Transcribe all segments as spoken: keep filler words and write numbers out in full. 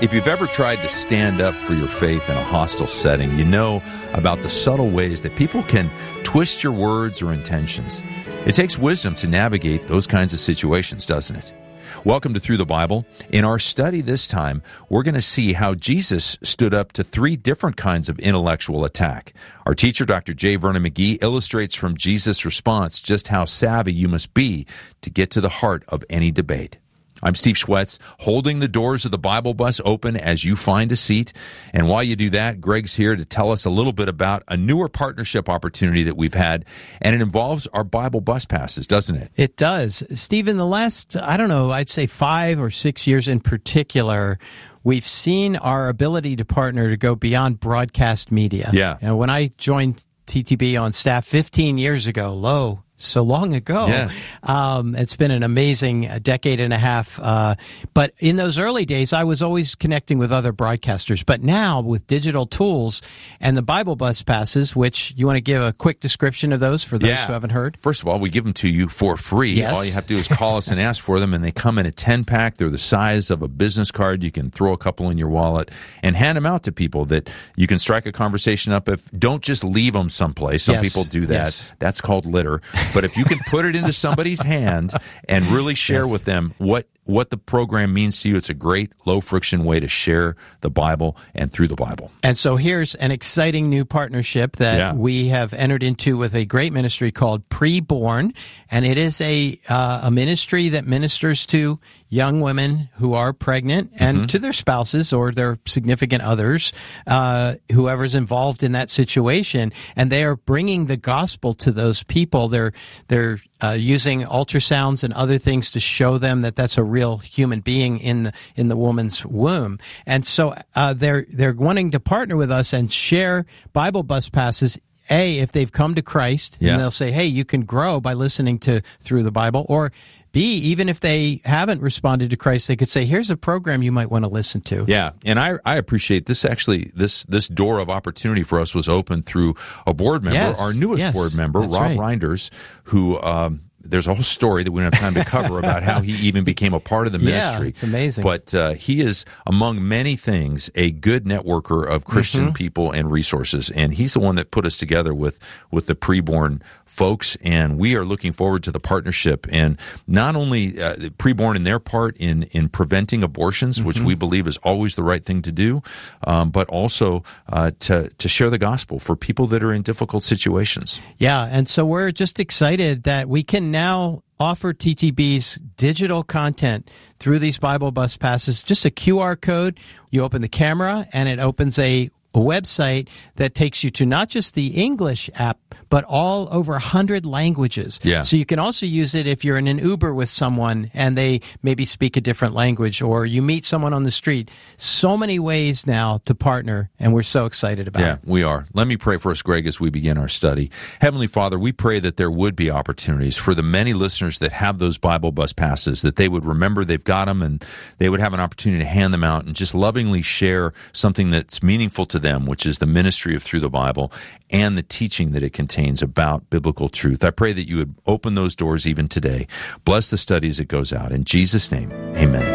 If you've ever tried to stand up for your faith in a hostile setting, you know about the subtle ways that people can twist your words or intentions. It takes wisdom to navigate those kinds of situations, doesn't it? Welcome to Through the Bible. In our study this time, we're going to see how Jesus stood up to three different kinds of intellectual attack. Our teacher, Doctor J. Vernon McGee, illustrates from Jesus' response just how savvy you must be to get to the heart of any debate. I'm Steve Schwetz, holding the doors of the Bible bus open as you find a seat. And while you do that, Greg's here to tell us a little bit about a newer partnership opportunity that we've had, and it involves our Bible bus passes, doesn't it? It does. Steve, in the last, I don't know, I'd say five or six years in particular, we've seen our ability to partner to go beyond broadcast media. Yeah. And when I joined T T B on staff fifteen years ago, lo, so long ago. Yes. Um, it's been an amazing decade and a half. Uh, but in those early days, I was always connecting with other broadcasters. But now, with digital tools and the Bible Bus Passes, which you want to give a quick description of those for those yeah. who haven't heard? First of all, we give them to you for free. Yes. All you have to do is call us and ask for them, and they come in a ten-pack. They're the size of a business card. You can throw a couple in your wallet and hand them out to people that you can strike a conversation up. If Don't just leave them someplace. Some yes. people do that. Yes. That's called litter. But if you can put it into somebody's hand and really share yes. with them what what the program means to you, it's a great low-friction way to share the Bible and through the Bible. And so here's an exciting new partnership that yeah. we have entered into with a great ministry called Preborn, and it is a uh, a ministry that ministers to young women who are pregnant and mm-hmm. to their spouses or their significant others, uh, whoever's involved in that situation, and they are bringing the gospel to those people. They're they're uh, using ultrasounds and other things to show them that that's a real human being in the in the woman's womb, and so uh, they're they're wanting to partner with us and share Bible Bus Passes. A, if they've come to Christ, yeah. and they'll say, "Hey, you can grow by listening to Through the Bible," or B, even if they haven't responded to Christ, they could say, here's a program you might want to listen to. Yeah, and I I appreciate this actually, this this door of opportunity for us was opened through a board member, yes, our newest yes, board member, Rob right. Reinders, who... Um, there's a whole story that we don't have time to cover about how he even became a part of the ministry. Yeah, it's amazing. But uh, he is, among many things, a good networker of Christian mm-hmm. people and resources, and he's the one that put us together with, with the Preborn folks, and we are looking forward to the partnership. And not only uh, Preborn in their part in, in preventing abortions, mm-hmm. which we believe is always the right thing to do, um, but also uh, to, to share the gospel for people that are in difficult situations. Yeah, and so we're just excited that we can now offer T T B's digital content through these Bible Bus Passes. Just a Q R code. You open the camera, and it opens a a website that takes you to not just the English app, but all over one hundred languages. Yeah. So you can also use it if you're in an Uber with someone and they maybe speak a different language, or you meet someone on the street. So many ways now to partner, and we're so excited about yeah, it. Yeah, we are. Let me pray for us, Greg, as we begin our study. Heavenly Father, we pray that there would be opportunities for the many listeners that have those Bible Bus Passes, that they would remember they've got them, and they would have an opportunity to hand them out and just lovingly share something that's meaningful to them, which is the ministry of Through the Bible and the teaching that it contains about biblical truth. I pray that you would open those doors even today. Bless the study as it goes out. In Jesus' name, amen.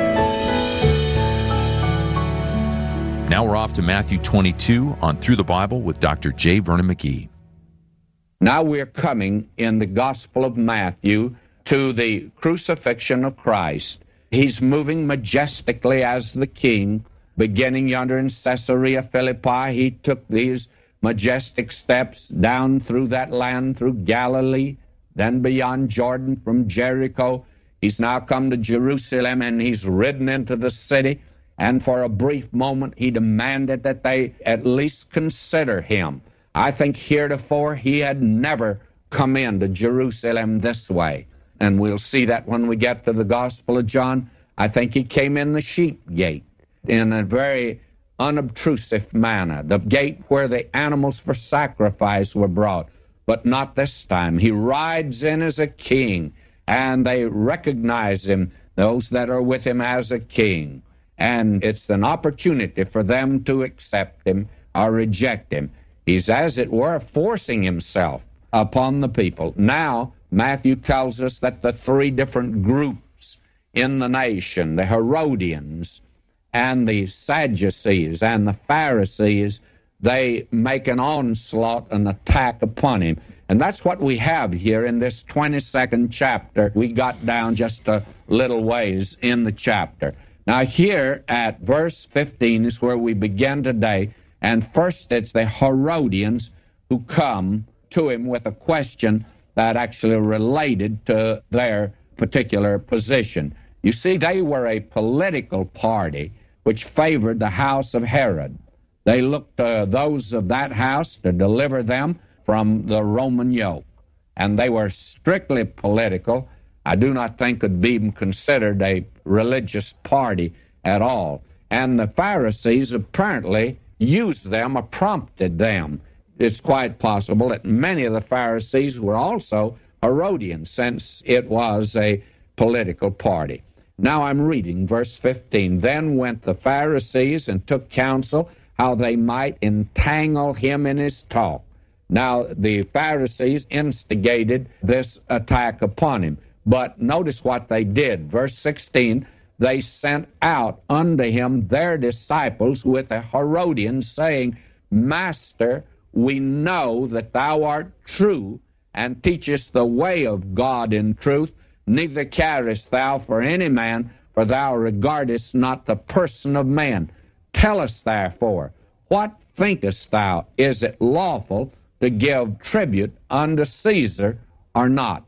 Now we're off to Matthew twenty-two on Through the Bible with Doctor J. Vernon McGee. Now we're coming in the Gospel of Matthew to the crucifixion of Christ. He's moving majestically as the King. Beginning yonder in Caesarea Philippi, he took these majestic steps down through that land, through Galilee, then beyond Jordan from Jericho. He's now come to Jerusalem, and he's ridden into the city, and for a brief moment he demanded that they at least consider him. I think heretofore he had never come into Jerusalem this way, and we'll see that when we get to the Gospel of John. I think he came in the sheep gate, in a very unobtrusive manner, the gate where the animals for sacrifice were brought. But not this time. He rides in as a king, and they recognize him, those that are with him, as a king. And it's an opportunity for them to accept him or reject him. He's, as it were, forcing himself upon the people. Now, Matthew tells us that the three different groups in the nation, the Herodians, and the Sadducees and the Pharisees, they make an onslaught, an attack upon him. And that's what we have here in this twenty-second chapter. We got down just a little ways in the chapter. Now here at verse fifteen is where we begin today. And first it's the Herodians who come to him with a question that actually related to their particular position. You see, they were a political party which favored the house of Herod. They looked to those of that house to deliver them from the Roman yoke. And they were strictly political. I do not think could be even considered a religious party at all. And the Pharisees apparently used them or prompted them. It's quite possible that many of the Pharisees were also Herodians, since it was a political party. Now I'm reading verse fifteen. Then went the Pharisees and took counsel how they might entangle him in his talk. Now the Pharisees instigated this attack upon him. But notice what they did. Verse sixteen, they sent out unto him their disciples with the Herodians, saying, Master, we know that thou art true, and teachest the way of God in truth, neither carest thou for any man, for thou regardest not the person of man. Tell us therefore, what thinkest thou? Is it lawful to give tribute unto Caesar or not?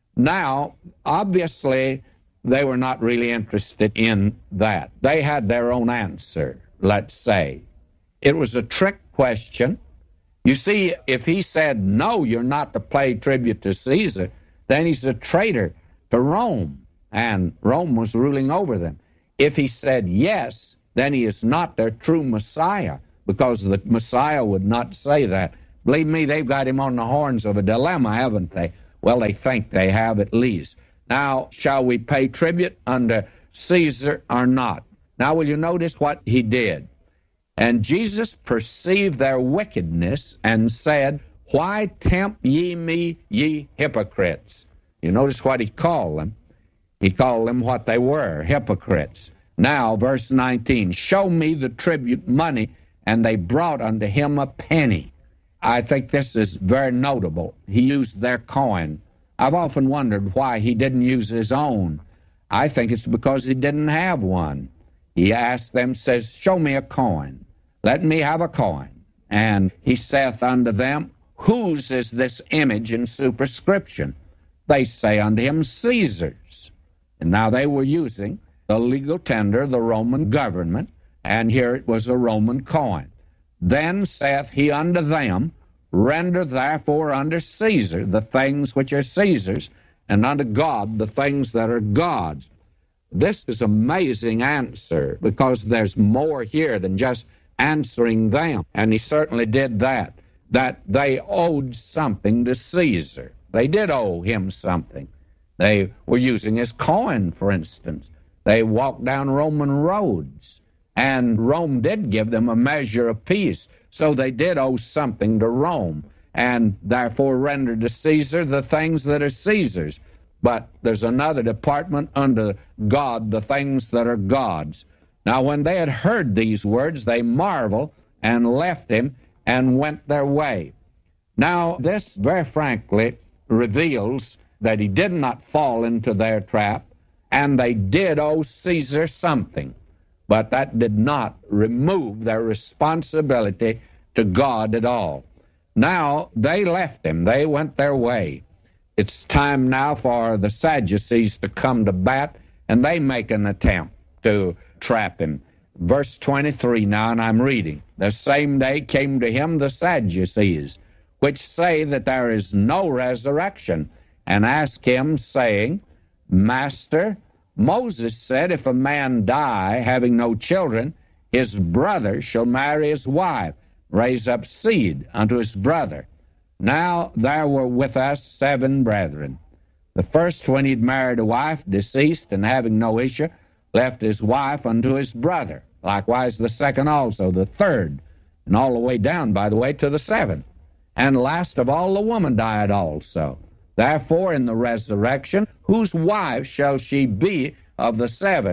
Now, obviously, they were not really interested in that. They had their own answer, let's say. It was a trick question. You see, if he said, no, you're not to pay tribute to Caesar, then he's a traitor to Rome, and Rome was ruling over them. If he said yes, then he is not their true Messiah, because the Messiah would not say that. Believe me, they've got him on the horns of a dilemma, haven't they? Well, they think they have at least. Now, shall we pay tribute unto Caesar or not? Now, will you notice what he did? And Jesus perceived their wickedness and said, Why tempt ye me, ye hypocrites? You notice what he called them. He called them what they were, hypocrites. Now, verse nineteen, Show me the tribute money, and they brought unto him a penny. I think this is very notable. He used their coin. I've often wondered why he didn't use his own. I think it's because he didn't have one. He asked them, says, Show me a coin. Let me have a coin. And he saith unto them, Whose is this image and superscription? They say unto him, Caesar's. And now they were using the legal tender of the Roman government, and here it was a Roman coin. Then saith he unto them, Render therefore unto Caesar the things which are Caesar's, and unto God the things that are God's. This is an amazing answer, because there's more here than just answering them. And he certainly did that, that they owed something to Caesar. They did owe him something. They were using his coin, for instance. They walked down Roman roads, and Rome did give them a measure of peace. So they did owe something to Rome, and therefore rendered to Caesar the things that are Caesar's. But there's another department unto God, the things that are God's. Now when they had heard these words, they marveled and left him and went their way. Now this, very frankly, reveals that he did not fall into their trap, and they did owe Caesar something. But that did not remove their responsibility to God at all. Now, they left him. They went their way. It's time now for the Sadducees to come to bat, and they make an attempt to trap him. Verse twenty-three now, and I'm reading. The same day came to him the Sadducees, which say that there is no resurrection, and asked him, saying, Master, Moses said, if a man die, having no children, his brother shall marry his wife, raise up seed unto his brother. Now there were with us seven brethren. The first, when he'd married a wife, deceased, and having no issue, left his wife unto his brother. Likewise the second also, the third, and all the way down, by the way, to the seventh. And last of all, the woman died also. Therefore, in the resurrection, whose wife shall she be of the seven?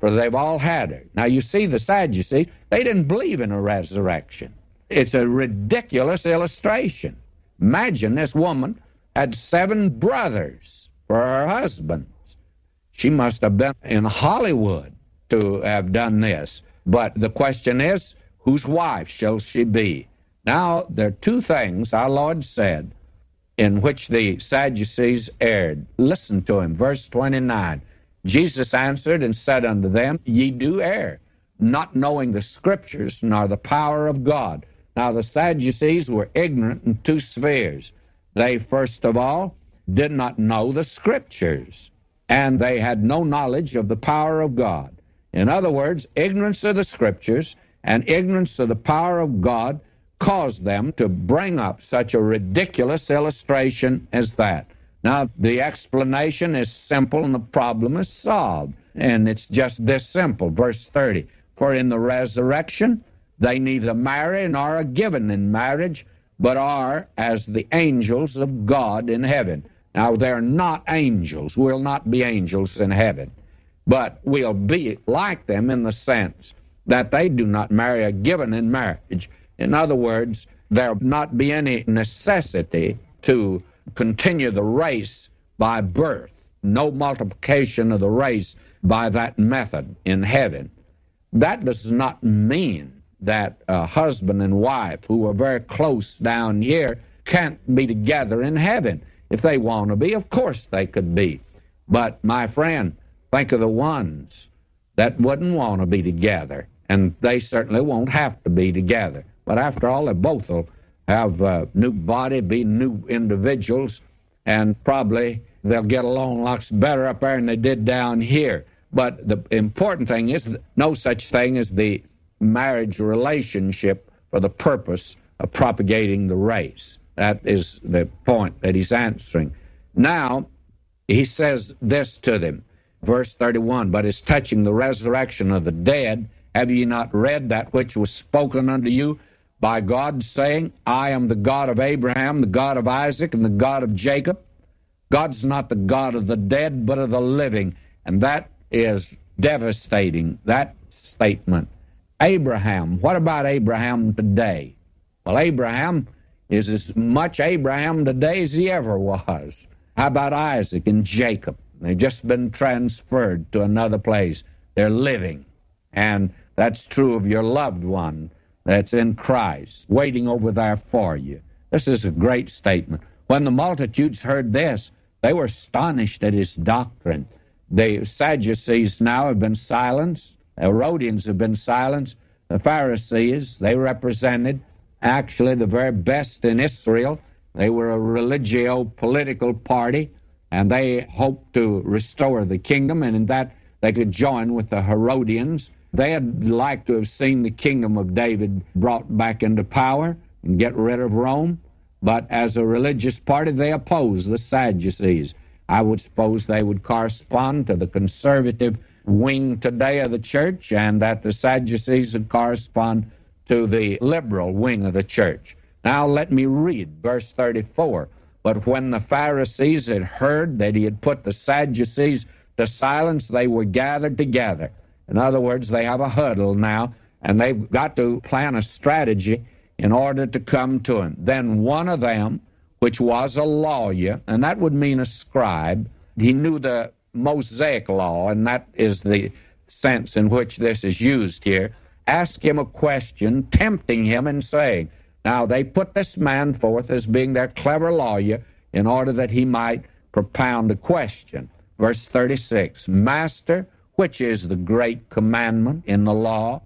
for they've all had her. Now, you see, the Sadducees, they didn't believe in a resurrection. It's a ridiculous illustration. Imagine this woman had seven brothers for her husbands. She must have been in Hollywood to have done this. But the question is, whose wife shall she be? Now, there are two things our Lord said in which the Sadducees erred. Listen to him, verse twenty-nine. Jesus answered and said unto them, Ye do err, not knowing the Scriptures nor the power of God. Now, the Sadducees were ignorant in two spheres. They, first of all, did not know the Scriptures, and they had no knowledge of the power of God. In other words, ignorance of the Scriptures and ignorance of the power of God caused them to bring up such a ridiculous illustration as that. Now, the explanation is simple and the problem is solved, and it's just this simple. Verse thirty, For in the resurrection they neither marry nor are given in marriage, but are as the angels of God in heaven. Now, they're not angels. We'll not be angels in heaven, but we'll be like them in the sense that they do not marry or given in marriage. In other words, there'll not be any necessity to continue the race by birth. No multiplication of the race by that method in heaven. That does not mean that a husband and wife who are very close down here can't be together in heaven. If they want to be, of course they could be. But, my friend, think of the ones that wouldn't want to be together, and they certainly won't have to be together. But after all, they both will have a new body, be new individuals, and probably they'll get along lots better up there than they did down here. But the important thing is no such thing as the marriage relationship for the purpose of propagating the race. That is the point that he's answering. Now, he says this to them, verse thirty-one, But as touching the resurrection of the dead, have ye not read that which was spoken unto you by God, saying, I am the God of Abraham, the God of Isaac, and the God of Jacob? God's not the God of the dead, but of the living. And that is devastating, that statement. Abraham, what about Abraham today? Well, Abraham is as much Abraham today as he ever was. How about Isaac and Jacob? They've just been transferred to another place. They're living. And that's true of your loved one that's in Christ, waiting over there for you. This is a great statement. When the multitudes heard this, they were astonished at his doctrine. The Sadducees now have been silenced. The Herodians have been silenced. The Pharisees, they represented actually the very best in Israel. They were a religio-political party, and they hoped to restore the kingdom, and in that they could join with the Herodians. They had liked to have seen the kingdom of David brought back into power and get rid of Rome, but as a religious party, they opposed the Sadducees. I would suppose they would correspond to the conservative wing today of the church, and that the Sadducees would correspond to the liberal wing of the church. Now let me read verse thirty-four. But when the Pharisees had heard that he had put the Sadducees to silence, they were gathered together. In other words, they have a huddle now, and they've got to plan a strategy in order to come to him. Then one of them, which was a lawyer, and that would mean a scribe, he knew the Mosaic law, and that is the sense in which this is used here, asked him a question, tempting him and saying, now they put this man forth as being their clever lawyer in order that he might propound a question. Verse thirty-six, Master, which is the great commandment in the law?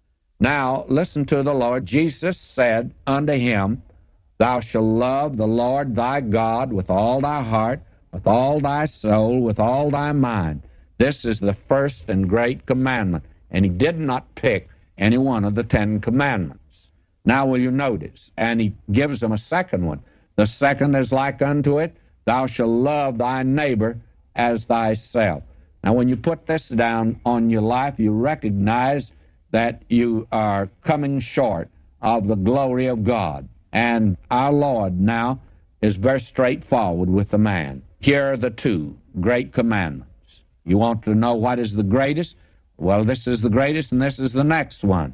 Now listen to the Lord. Jesus said unto him, Thou shalt love the Lord thy God with all thy heart, with all thy soul, with all thy mind. This is the first and great commandment. And he did not pick any one of the Ten Commandments. Now will you notice? And he gives them a second one. The second is like unto it, Thou shalt love thy neighbor as thyself. Now when you put this down on your life, you recognize that you are coming short of the glory of God. And our Lord now is very straightforward with the man. Here are the two great commandments. You want to know what is the greatest? Well, this is the greatest, and this is the next one.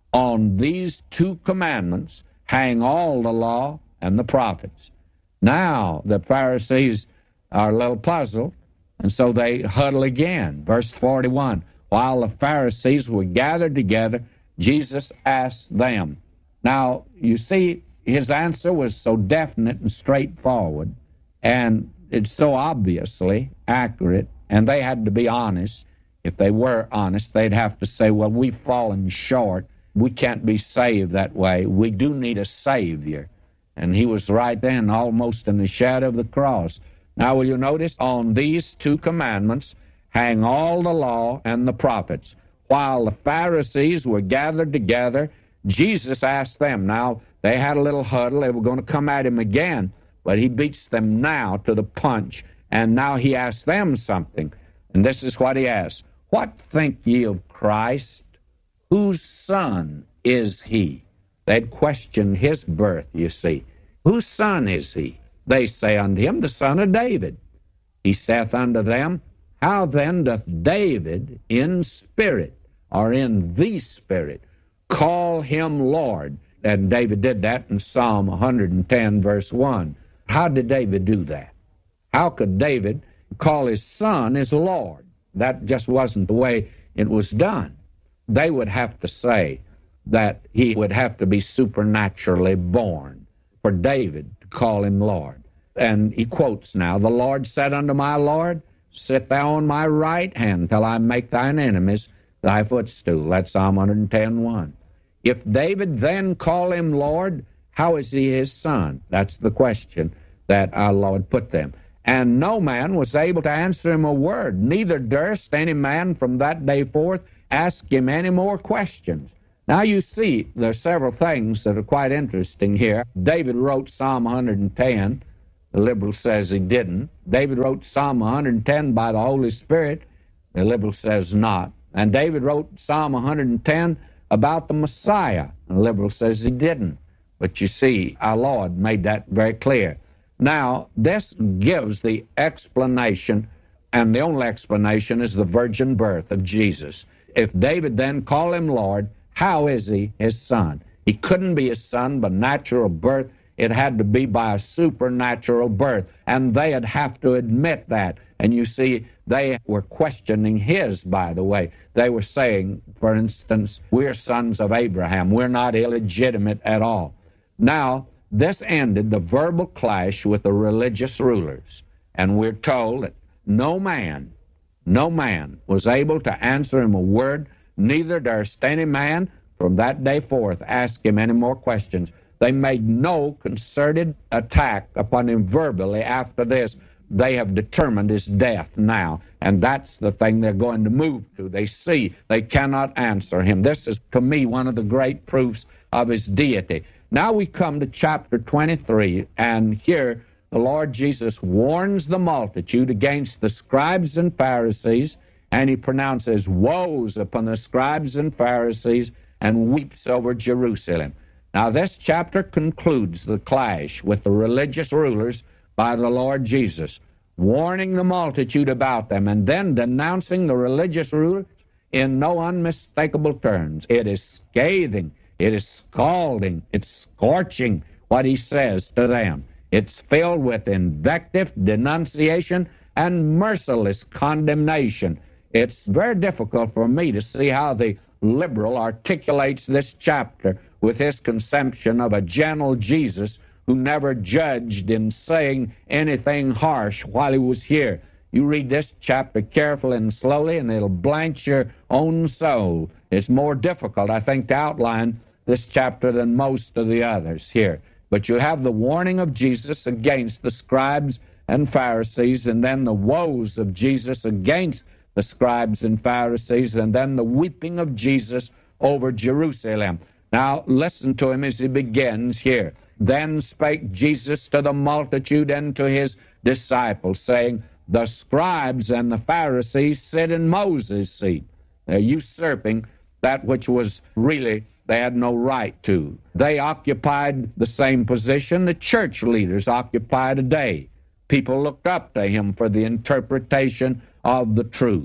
On these two commandments hang all the law and the prophets. Now, the Pharisees are a little puzzled, and so they huddle again. Verse forty-one, while the Pharisees were gathered together, Jesus asked them. Now, you see, his answer was so definite and straightforward, and it's so obviously accurate, and they had to be honest. If they were honest, they'd have to say, well, we've fallen short. We can't be saved that way. We do need a Savior. And he was right then, almost in the shadow of the cross. Now, will you notice, on these two commandments hang all the law and the prophets. While the Pharisees were gathered together, Jesus asked them. Now, they had a little huddle. They were going to come at him again, but he beats them now to the punch. And now he asks them something. And this is what he asked. What think ye of Christ? Whose son is he? They'd questioned his birth, you see. Whose son is he? They say unto him, the son of David. He saith unto them, how then doth David in spirit, or in the spirit, call him Lord? And David did that in Psalm one hundred ten, verse one. How did David do that? How could David call his son his Lord? That just wasn't the way it was done. They would have to say that he would have to be supernaturally born for David to call him Lord. And he quotes now, the Lord said unto my Lord, sit thou on my right hand till I make thine enemies thy footstool. That's Psalm one ten, one. If David then call him Lord, how is he his son? That's the question that our Lord put them. And no man was able to answer him a word, neither durst any man from that day forth ask him any more questions. Now you see, there are several things that are quite interesting here. David wrote Psalm one hundred ten. The liberal says he didn't. David wrote Psalm one hundred ten by the Holy Spirit. The liberal says not. And David wrote Psalm one hundred ten about the Messiah. The liberal says he didn't. But you see, our Lord made that very clear. Now, this gives the explanation, and the only explanation is the virgin birth of Jesus. If David then called him Lord, how is he his son? He couldn't be his son by natural birth. It had to be by a supernatural birth, and they'd have to admit that. And you see, they were questioning his, by the way. They were saying, for instance, we're sons of Abraham. We're not illegitimate at all. Now, this ended the verbal clash with the religious rulers. And we're told that no man, no man was able to answer him a word, neither durst any man from that day forth ask him any more questions. They made no concerted attack upon him verbally after this. They have determined his death now, and that's the thing they're going to move to. They see they cannot answer him. This is, to me, one of the great proofs of his deity. Now we come to chapter twenty-three, and here the Lord Jesus warns the multitude against the scribes and Pharisees, and he pronounces woes upon the scribes and Pharisees and weeps over Jerusalem. Now this chapter concludes the clash with the religious rulers by the Lord Jesus, warning the multitude about them and then denouncing the religious rulers in no unmistakable terms. It is scathing. It is scalding. It's scorching what he says to them. It's filled with invective, denunciation, and merciless condemnation. It's very difficult for me to see how the liberal articulates this chapter with his conception of a gentle Jesus who never judged in saying anything harsh while he was here. You read this chapter carefully and slowly, and it'll blanch your own soul. It's more difficult, I think, to outline this chapter than most of the others here. But you have the warning of Jesus against the scribes and Pharisees, and then the woes of Jesus against the scribes and Pharisees, and then the weeping of Jesus over Jerusalem. Now, listen to him as he begins here. Then spake Jesus to the multitude and to his disciples, saying, the scribes and the Pharisees sit in Moses' seat. They're usurping that which was really they had no right to. They occupied the same position the church leaders occupy today. People looked up to him for the interpretation of the truth.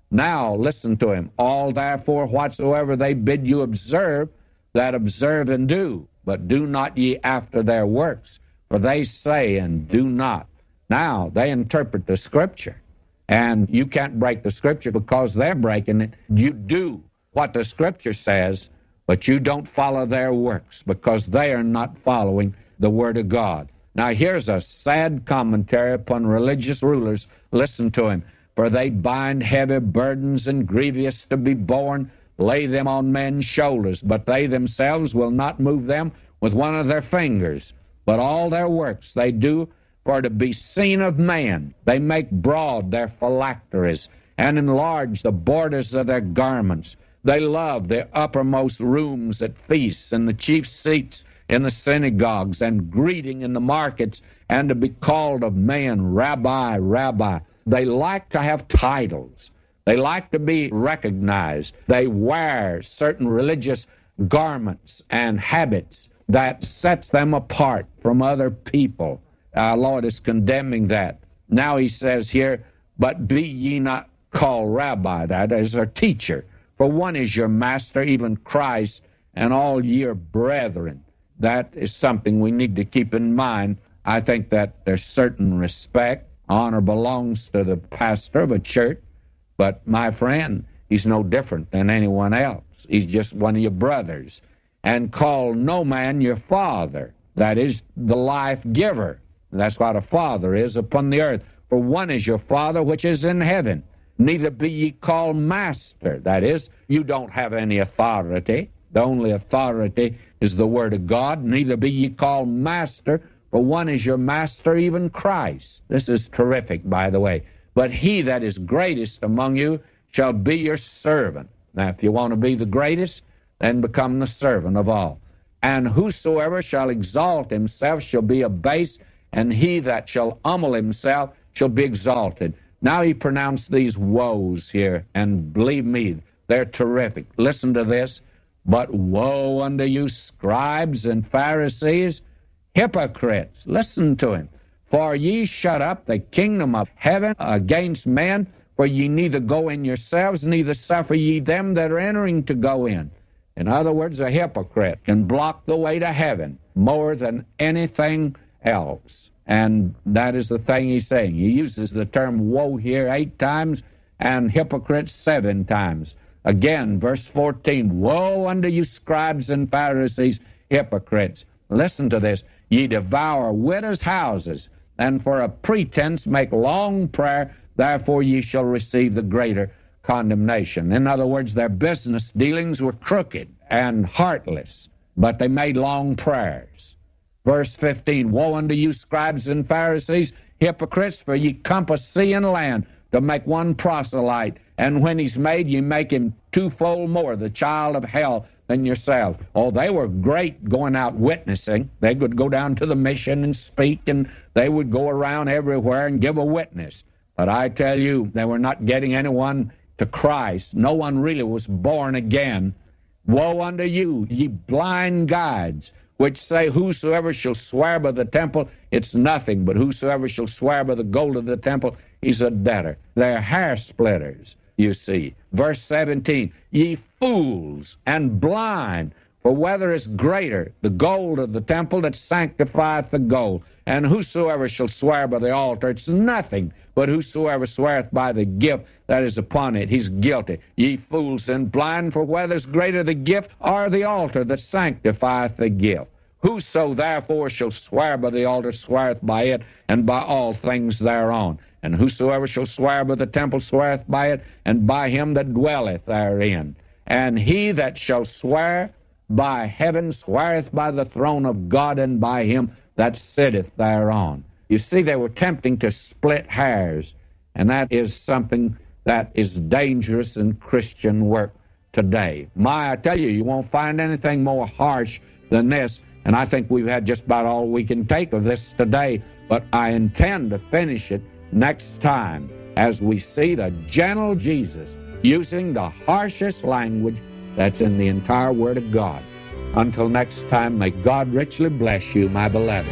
Now listen to him. All therefore whatsoever they bid you observe, that observe and do, but do not ye after their works, for they say and do not. Now they interpret the Scripture, and you can't break the Scripture because they're breaking it. You do what the Scripture says, but you don't follow their works because they are not following the Word of God. Now here's a sad commentary upon religious rulers. Listen to him. For they bind heavy burdens and grievous to be borne, lay them on men's shoulders, but they themselves will not move them with one of their fingers. But all their works they do for to be seen of man. They make broad their phylacteries, and enlarge the borders of their garments. They love the uppermost rooms at feasts, and the chief seats in the synagogues, and greeting in the markets, and to be called of men, Rabbi, Rabbi. They like to have titles. They like to be recognized. They wear certain religious garments and habits that sets them apart from other people. Our Lord is condemning that. Now he says here, but be ye not called Rabbi, that is our teacher. For one is your master, even Christ, and all your brethren. That is something we need to keep in mind. I think that there's certain respect. Honor belongs to the pastor of a church, but my friend, he's no different than anyone else. He's just one of your brothers. And call no man your father. That is the life giver. That's what a father is upon the earth. For one is your Father which is in heaven. Neither be ye called master. That is, you don't have any authority. The only authority is the Word of God. Neither be ye called master, for one is your master, even Christ. This is terrific, by the way. But he that is greatest among you shall be your servant. Now, if you want to be the greatest, then become the servant of all. And whosoever shall exalt himself shall be abased, and he that shall humble himself shall be exalted. Now he pronounced these woes here, and believe me, they're terrific. Listen to this. But woe unto you, scribes and Pharisees, hypocrites. Listen to him. For ye shut up the kingdom of heaven against men, for ye neither go in yourselves, neither suffer ye them that are entering to go in. In other words, a hypocrite can block the way to heaven more than anything else. And that is the thing he's saying. He uses the term woe here eight times and hypocrite seven times. Again, verse fourteen, woe unto you, scribes and Pharisees, hypocrites. Listen to this. Ye devour widows' houses, and for a pretense make long prayer, therefore ye shall receive the greater condemnation. In other words, their business dealings were crooked and heartless, but they made long prayers. Verse fifteen, woe unto you, scribes and Pharisees, hypocrites, for ye compass sea and land to make one proselyte, and when he's made, ye make him twofold more the child of hell than yourself. Oh, they were great going out witnessing. They would go down to the mission and speak, and they would go around everywhere and give a witness. But I tell you, they were not getting anyone to Christ. No one really was born again. Woe unto you, ye blind guides, which say, whosoever shall swear by the temple, it's nothing, but whosoever shall swear by the gold of the temple, he's a debtor. They're hair splitters, you see. Verse seventeen, ye fools and blind, for whether is greater, the gold of the temple that sanctifieth the gold? And whosoever shall swear by the altar, it's nothing, but whosoever sweareth by the gift that is upon it, he's guilty. Ye fools and blind, for whether is greater the gift or the altar that sanctifieth the gift? Whoso therefore shall swear by the altar sweareth by it, and by all things thereon. And whosoever shall swear by the temple sweareth by it, and by him that dwelleth therein. And he that shall swear by heaven sweareth by the throne of God, and by him that sitteth thereon. You see, they were attempting to split hairs, and that is something that is dangerous in Christian work today. My, I tell you, you won't find anything more harsh than this, and I think we've had just about all we can take of this today, but I intend to finish it next time as we see the gentle Jesus using the harshest language that's in the entire Word of God. Until next time, may God richly bless you, my beloved.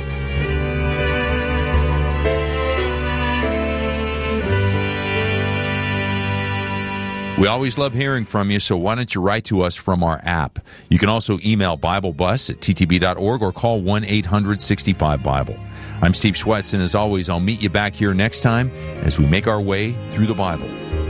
We always love hearing from you, so why don't you write to us from our app? You can also email BibleBus at t t b dot org or call one eight hundred sixty-five Bible. I'm Steve Schwetz, and as always, I'll meet you back here next time as we make our way through the Bible.